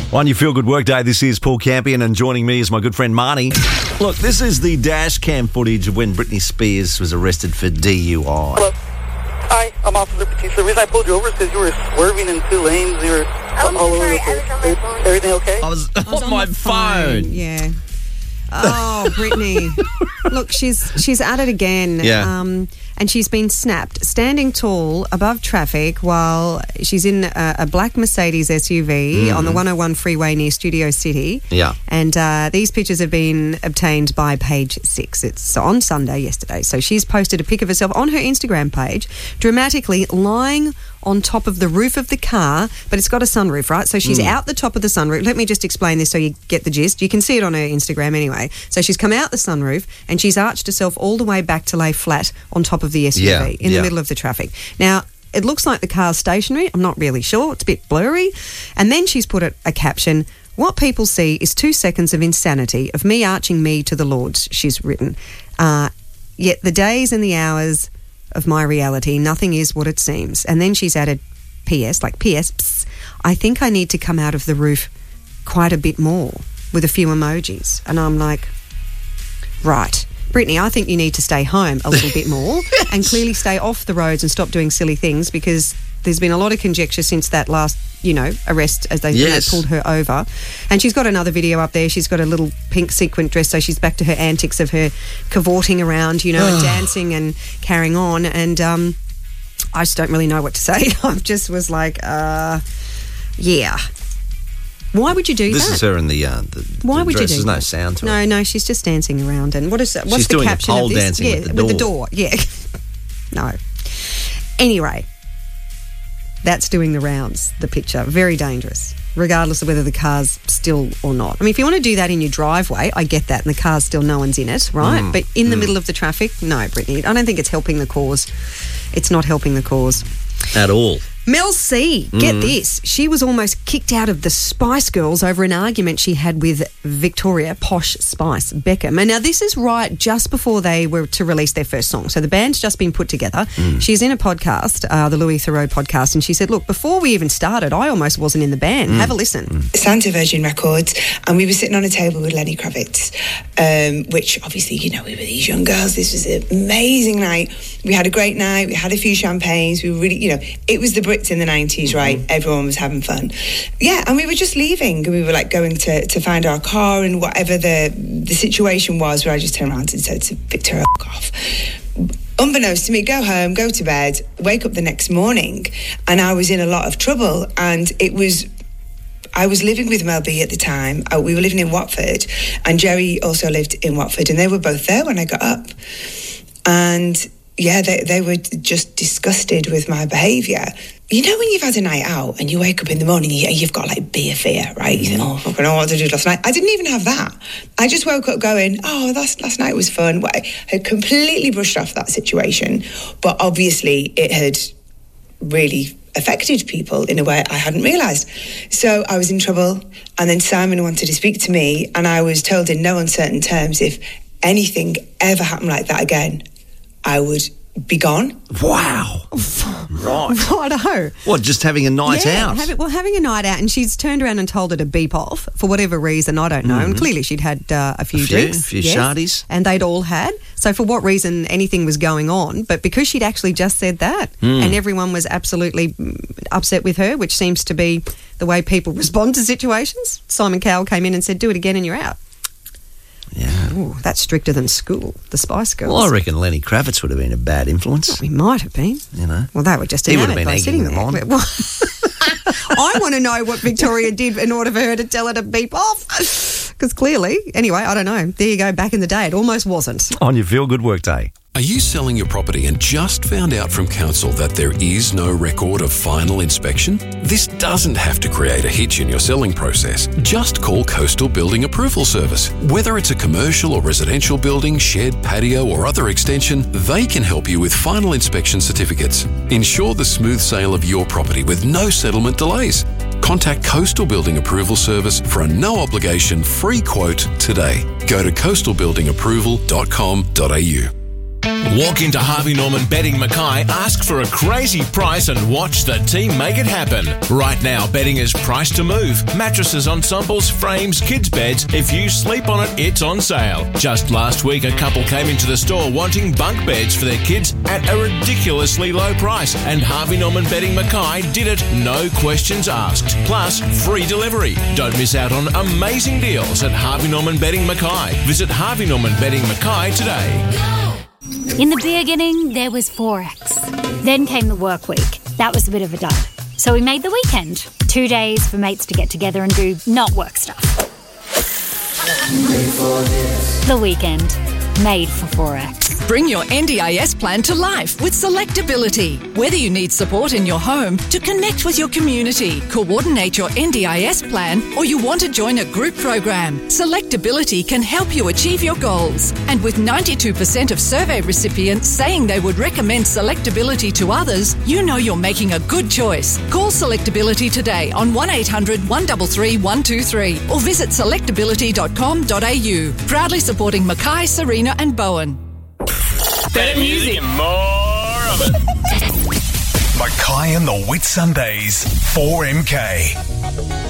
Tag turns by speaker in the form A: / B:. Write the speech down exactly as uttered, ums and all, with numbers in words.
A: On your Feel Good Workday, this is Paul Campion, and joining me is my good friend Marnie. Look, this is the dash cam footage of when Britney Spears was arrested for D U I.
B: Hello. Hi, I'm Officer Batista. The reason I pulled you over is because you were swerving in two lanes. You were
C: Oh,
B: all over
C: sorry,
B: the
C: I was
B: place.
C: on my phone.
B: Everything okay?
A: I was,
D: I was
A: on my phone.
D: Yeah. Oh, Britney. Look, she's she's at it again.
A: Yeah.
D: Um, and she's been snapped standing tall above traffic while she's in a, a black Mercedes S U V mm. on the one oh one freeway near Studio City.
A: Yeah.
D: And uh, these pictures have been obtained by Page Six. It's on Sunday yesterday. So she's posted a pic of herself on her Instagram page, dramatically lying on top of the roof of the car, but it's got a sunroof, right? So she's mm. out the top of the sunroof. Let me just explain this so you get the gist. You can see it on her Instagram anyway. So she's come out the sunroof and she's arched herself all the way back to lay flat on top of the S U V
A: yeah,
D: in
A: yeah.
D: the middle of the traffic. Now, it looks like the car's stationary. I'm not really sure. It's a bit blurry. And then she's put a, a caption, "What people see is two seconds of insanity, of me arching me to the Lords," she's written. Uh, yet the days and the hours of my reality, nothing is what it seems. And then she's added P S, like P S, psst, I think I need to come out of the roof quite a bit more, with a few emojis. And I'm like, right, Britney, I think you need to stay home a little bit more and clearly stay off the roads and stop doing silly things, because there's been a lot of conjecture since that last, you know, arrest as they,
A: yes.
D: they pulled her over. And she's got another video up there. She's got a little pink sequin dress, so she's back to her antics of her cavorting around, you know, and dancing and carrying on. And um, I just don't really know what to say. I just was like, uh, yeah. Why would you do
A: this
D: that?
A: This is her in the, uh, the,
D: Why
A: the
D: would
A: dress.
D: you do
A: There's
D: that?
A: no sound to
D: no,
A: it.
D: No, no, she's just dancing around. And what is what's
A: she's
D: the
A: doing
D: caption
A: a pole
D: of this?
A: dancing
D: yeah,
A: with the door.
D: With the door, yeah. No. Anyway, that's doing the rounds, the picture. Very dangerous, regardless of whether the car's still or not. I mean, if you want to do that in your driveway, I get that, and the car's still, no one's in it, right?
A: Mm.
D: But in the
A: mm.
D: middle of the traffic, no, Britney, I don't think it's helping the cause. It's not helping the cause.
A: At all.
D: Mel C, get
A: Mm.
D: this. She was almost kicked out of the Spice Girls over an argument she had with Victoria Posh Spice Beckham. And now this is right just before they were to release their first song. So the band's just been put together. Mm. She's in a podcast, uh, the Louis Theroux podcast, and she said, look, before we even started, I almost wasn't in the band. Mm. Have a listen.
C: Mm. Santa Virgin Records, and we were sitting on a table with Lenny Kravitz, um, which obviously, you know, we were these young girls. This was an amazing night. We had a great night. We had a few champagnes. We were really, you know, it was the Brits in the nineties, right? Mm-hmm. Everyone was having fun. Yeah, and we were just leaving. We were like going to, to find our car, and whatever the the situation was, where I just turned around and said to Victoria, "Fuck off." Unbeknownst to me, go home, go to bed, wake up the next morning, and I was in a lot of trouble. And it was, I was living with Mel B at the time. I, we were living in Watford, and Jerry also lived in Watford, and they were both there when I got up. And yeah, they, they were just disgusted with my behaviour. You know when you've had a night out and you wake up in the morning, you, you've got like beer fear, right? You think, oh, I don't know what to do last night. I didn't even have that. I just woke up going, oh, last, last night was fun. I had completely brushed off that situation. But obviously it had really affected people in a way I hadn't realised. So I was in trouble, and then Simon wanted to speak to me, and I was told in no uncertain terms, if anything ever happened like that again, I would be gone.
A: Wow. Right.
D: Righto.
A: What, just having a night
D: yeah,
A: out?
D: Have it, well, having a night out, and she's turned around and told her to beep off for whatever reason, I don't know. Mm-hmm. And clearly she'd had uh, a few
A: a few,
D: drinks.
A: A few
D: yes,
A: shardies.
D: And they'd all had. So for what reason anything was going on, but because she'd actually just said that, mm. and everyone was absolutely upset with her, which seems to be the way people respond to situations. Simon Cowell came in and said, do it again and you're out.
A: Yeah.
D: Ooh, that's stricter than school, the Spice Girls.
A: Well, I reckon Lenny Kravitz would have been a bad influence.
D: Well, he might have been.
A: You know.
D: Well, they were just
A: He would
D: enamored
A: have been
D: by sitting
A: egging them
D: there.
A: on.
D: Well, I want to know what Victoria did in order for her to tell her to beep off. Because clearly, anyway, I don't know. There you go, back in the day, it almost wasn't.
A: On your Feel Good Workday.
E: Are you selling your property and just found out from council that there is no record of final inspection? This doesn't have to create a hitch in your selling process. Just call Coastal Building Approval Service. Whether it's a commercial or residential building, shed, patio or other extension, they can help you with final inspection certificates. Ensure the smooth sale of your property with no settlement delays. Contact Coastal Building Approval Service for a no-obligation free quote today. Go to coastal building approval dot com dot a u.
F: Walk into Harvey Norman Bedding Mackay, ask for a crazy price and watch the team make it happen. Right now, bedding is priced to move. Mattresses, ensembles, frames, kids' beds. If you sleep on it, it's on sale. Just last week, a couple came into the store wanting bunk beds for their kids at a ridiculously low price. And Harvey Norman Bedding Mackay did it, no questions asked. Plus, free delivery. Don't miss out on amazing deals at Harvey Norman Bedding Mackay. Visit Harvey Norman Bedding Mackay today.
G: In the beginning, there was Forex. Then came the work week. That was a bit of a dud. So we made the weekend. Two days for mates to get together and do not work stuff. The weekend. Made for Forex.
H: Bring your N D I S plan to life with Selectability. Whether you need support in your home to connect with your community, coordinate your N D I S plan, or you want to join a group program, Selectability can help you achieve your goals. And with ninety-two percent of survey recipients saying they would recommend Selectability to others, you know you're making a good choice. Call Selectability today on one eight hundred, one three three, one two three or visit selectability dot com dot a u. Proudly supporting Mackay, Serena and Bowen.
I: Better music and more of it. Mackay and the Whit Sundays, four M K.